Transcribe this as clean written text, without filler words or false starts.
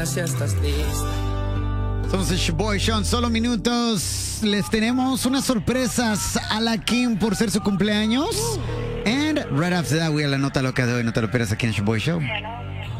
Ya estás lista. Somos el Shoboy Show, en solo minutos les tenemos unas sorpresas a la Kim por ser su cumpleaños. And right after that, we have la nota loca de hoy, no te lo pierdas aquí en el Shoboy Show.